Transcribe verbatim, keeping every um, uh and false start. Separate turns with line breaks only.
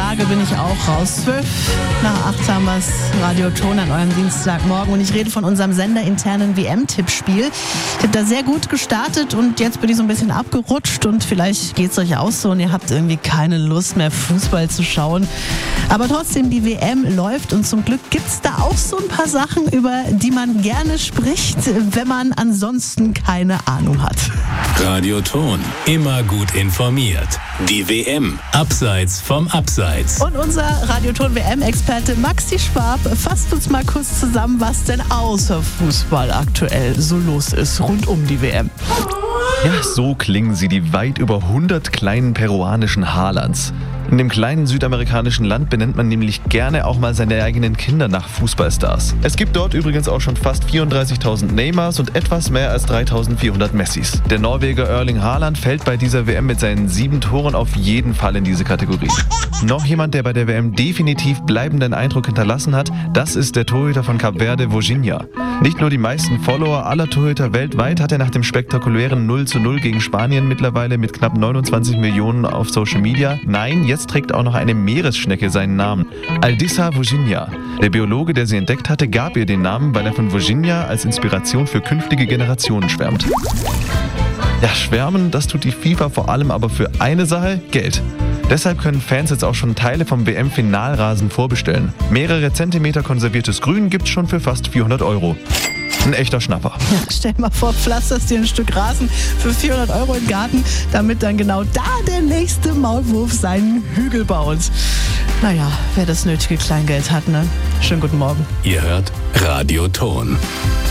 sage, bin ich auch raus. Zwölf nach acht haben wir es, Radio Ton an eurem Dienstagmorgen. Und ich rede von unserem senderinternen W M-Tippspiel. Ich habe da sehr gut gestartet und jetzt bin ich so ein bisschen abgerutscht und vielleicht geht es euch auch so und ihr habt irgendwie keine Lust mehr, Fußball zu schauen. Aber trotzdem, die W M läuft und zum Glück gibt es da auch so ein paar Sachen, über die man gerne spricht, wenn man ansonsten keine Ahnung hat.
Radio Ton, immer gut informiert. Die W M, abseits vom Abseits.
Und unser Radio Ton W M-Experte Maxi Schwab fasst uns mal kurz zusammen, was denn außer Fußball aktuell so los ist rund um die W M.
Ja, so klingen sie, die weit über hundert kleinen peruanischen Haalands. In dem kleinen südamerikanischen Land benennt man nämlich gerne auch mal seine eigenen Kinder nach Fußballstars. Es gibt dort übrigens auch schon fast vierunddreißigtausend Neymars und etwas mehr als dreitausendvierhundert Messis. Der Norweger Erling Haaland fällt bei dieser W M mit seinen sieben Toren auf jeden Fall in diese Kategorie. Noch jemand, der bei der W M definitiv bleibenden Eindruck hinterlassen hat, das ist der Torhüter von Kap Verde, Vozinha. Nicht nur die meisten Follower aller Torhüter weltweit hat er nach dem spektakulären null zu null gegen Spanien mittlerweile mit knapp neunundzwanzig Millionen auf Social Media. Nein, jetzt trägt auch noch eine Meeresschnecke seinen Namen. Aldissa Vozinha. Der Biologe, der sie entdeckt hatte, gab ihr den Namen, weil er von Vozinha als Inspiration für künftige Generationen schwärmt. Ja, schwärmen, das tut die FIFA vor allem aber für eine Sache: Geld. Deshalb können Fans jetzt auch schon Teile vom W M-Finalrasen vorbestellen. Mehrere Zentimeter konserviertes Grün gibt's schon für fast vierhundert Euro. Ein echter Schnapper.
Ja, stell mal vor, pflasterst dir ein Stück Rasen für vierhundert Euro im Garten, damit dann genau da der nächste Maulwurf seinen Hügel baut. Naja, wer das nötige Kleingeld hat, ne? Schönen guten Morgen.
Ihr hört Radio Ton.